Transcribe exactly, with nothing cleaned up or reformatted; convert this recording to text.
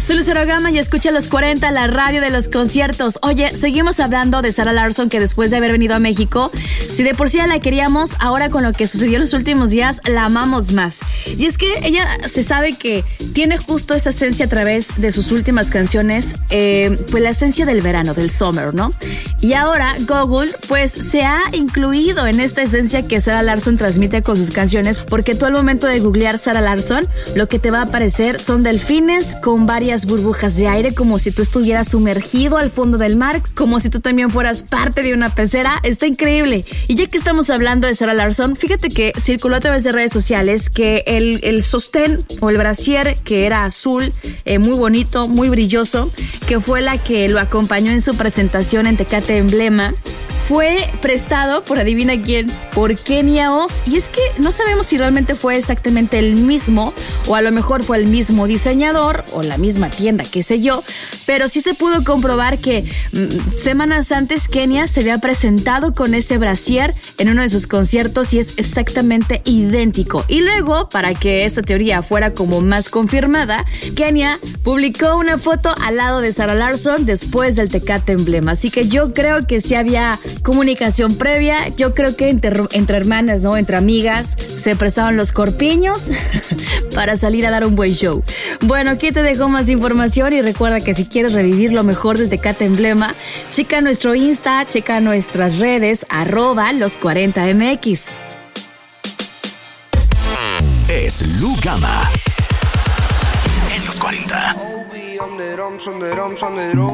Soy Lucero Gama y escucha los cuarenta, la radio de los conciertos. Oye, seguimos hablando de Zara Larsson, que después de haber venido a México, si de por sí ya la queríamos, ahora con lo que sucedió en los últimos días, la amamos más. Y es que ella se sabe que tiene justo esa esencia a través de sus últimas canciones, eh, pues la esencia del verano, del summer, ¿no? Y ahora Google, pues se ha incluido en esta esencia que Zara Larsson transmite con sus canciones, porque tú al momento de googlear Zara Larsson, lo que te va a aparecer son delfines con varias burbujas de aire, como si tú estuvieras sumergido al fondo del mar, como si tú también fueras parte de una pecera. Está increíble. Y ya que estamos hablando de Zara Larsson, fíjate que circuló a través de redes sociales que el, el sostén o el brasier, que era azul, eh, muy bonito, muy brilloso, que fue la que lo acompañó en su presentación en Tecate Emblema, fue prestado por adivina quién, por Kenia Oz. Y es que no sabemos si realmente fue exactamente el mismo, o a lo mejor fue el mismo diseñador o la misma tienda, qué sé yo, pero sí se pudo comprobar que mmm, semanas antes Kenia se había presentado con ese brasier en uno de sus conciertos y es exactamente idéntico. Y luego, para que esa teoría fuera como más confirmada, Kenia publicó una foto al lado de Zara Larsson después del Tecate Emblema. Así que yo creo que sí había comunicación previa. Yo creo que entre, entre hermanas, ¿no? Entre amigas se prestaban los corpiños para salir a dar un buen show. Bueno, aquí te dejo más información y recuerda que si quieres revivir lo mejor de Tecate Emblema, checa nuestro Insta, checa nuestras redes, arroba los cuarenta M X. Es Lu Gama en los cuarenta.